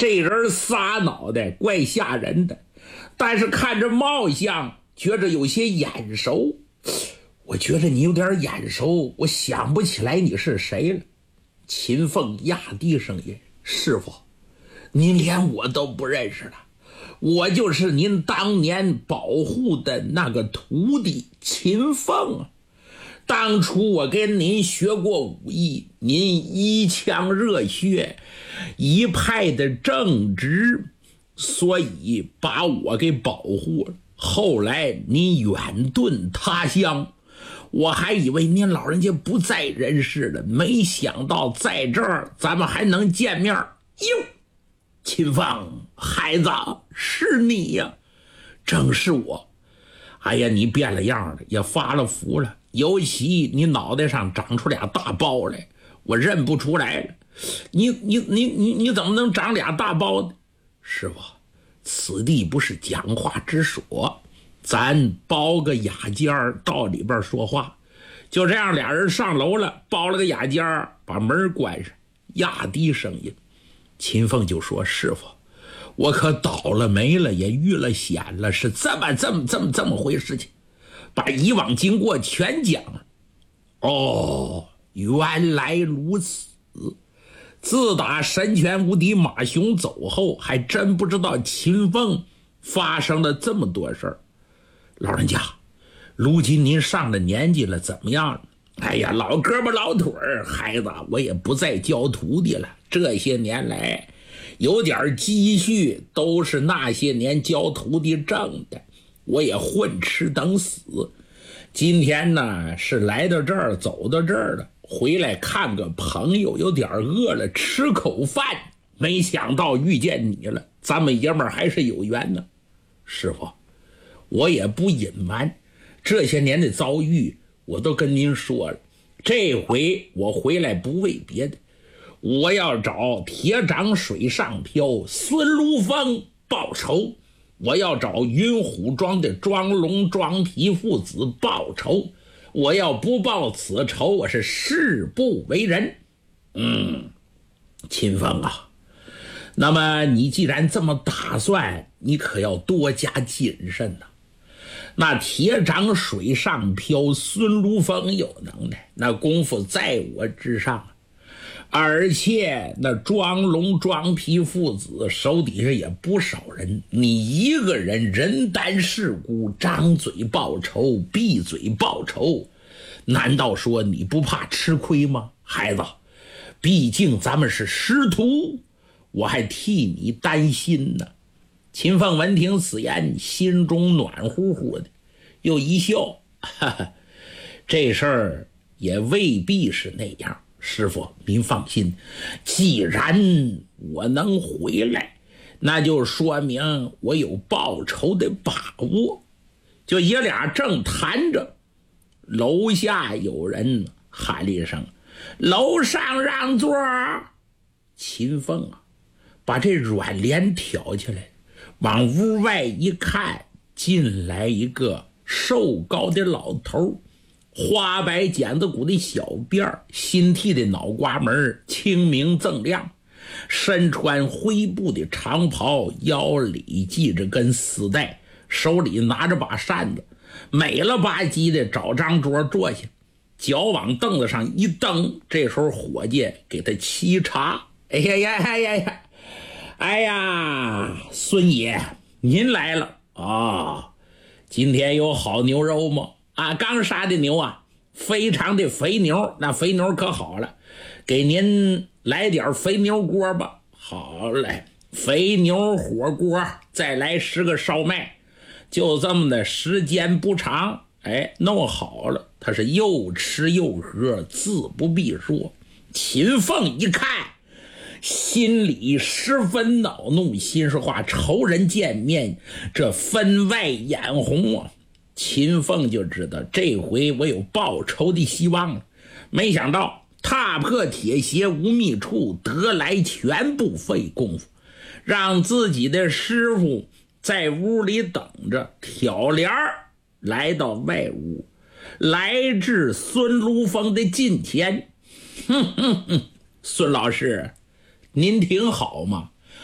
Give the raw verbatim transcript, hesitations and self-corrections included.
这人仨脑袋怪吓人的，但是看着貌相觉着有些眼熟，我觉得你有点眼熟，我想不起来你是谁了。秦凤压低声音：师傅，您连我都不认识了，我就是您当年保护的那个徒弟秦凤啊。当初我跟您学过武艺，您一腔热血，一派的正直，所以把我给保护了。后来您远遁他乡，我还以为您老人家不在人世了，没想到在这儿咱们还能见面。哟，秦凤，孩子，是你呀，正是我。哎呀，你变了样了，也发了福了，尤其你脑袋上长出俩大包来，我认不出来了。你你你你你怎么能长俩大包呢？师傅，此地不是讲话之所，咱包个雅间到里边说话。就这样，俩人上楼了，包了个雅间，把门关上，压低声音。秦凤就说：师傅，我可倒了霉了，也遇了险了，是这么这么这么这么回事情，把以往经过全讲了。哦，原来如此。自打神拳无敌马雄走后，还真不知道秦凤发生了这么多事儿。老人家，如今您上了年纪了，怎么样了？哎呀，老胳膊老腿儿，孩子，我也不再教徒弟了。这些年来，有点积蓄都是那些年教徒弟挣的，我也混吃等死。今天呢，是来到这儿，走到这儿了，回来看个朋友，有点饿了，吃口饭。没想到遇见你了，咱们爷们儿还是有缘呢。师傅，我也不隐瞒，这些年的遭遇我都跟您说了。这回我回来不为别的，我要找铁掌水上漂孙如风报仇，我要找云虎庄的庄龙庄皮父子报仇，我要不报此仇，我是誓不为人。嗯，秦凤啊，那么你既然这么打算，你可要多加谨慎呐、啊。那铁掌水上漂孙如风有能耐，那功夫在我之上，而且那庄龙庄皮父子手底下也不少人，你一个人人单势孤，张嘴报仇闭嘴报仇，难道说你不怕吃亏吗？孩子，毕竟咱们是师徒，我还替你担心呢。秦凤闻听此言，心中暖乎乎的，又一笑，哈哈，这事儿也未必是那样。师傅您放心，既然我能回来，那就说明我有报仇的把握。就爷俩正谈着，楼下有人喊了一声：楼上让座。秦凤啊，把这软帘挑起来，往屋外一看，进来一个瘦高的老头，花白剪子骨的小辫，新剃的脑瓜门清明锃亮，身穿灰布的长袍，腰里系着根丝带，手里拿着把扇子，美了吧唧的找张桌坐下，脚往凳子上一蹬。这时候伙计给他沏茶。哎呀呀哎呀呀，哎呀，孙爷您来了啊、哦！今天有好牛肉吗？啊，刚杀的牛啊，非常的肥牛，那肥牛可好了，给您来点肥牛锅吧。好嘞，肥牛火锅，再来十个烧麦，就这么的，时间不长，哎，弄好了，他是又吃又喝，自不必说。秦凤一看，心里十分恼怒，心说话，仇人见面，这分外眼红啊。秦凤就知道这回我有报仇的希望了。没想到踏破铁鞋无觅处，得来全不费功夫，让自己的师傅在屋里等着，挑帘来到外屋，来至孙如风的近前。哼哼哼，孙老师您挺好吗？